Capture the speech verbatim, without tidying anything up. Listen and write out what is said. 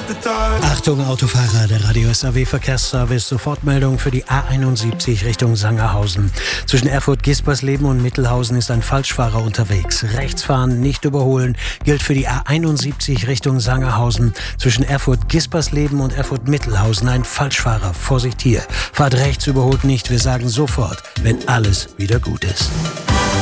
Achtung Autofahrer, der Radio S A W Verkehrsservice, Sofortmeldung für die A einundsiebzig Richtung Sangerhausen. Zwischen Erfurt-Gispersleben und Mittelhausen ist ein Falschfahrer unterwegs. Rechts fahren, nicht überholen, gilt für die A einundsiebzig Richtung Sangerhausen. Zwischen Erfurt-Gispersleben und Erfurt-Mittelhausen ein Falschfahrer. Vorsicht hier. Fahrt rechts, überholt nicht, wir sagen sofort, wenn alles wieder gut ist.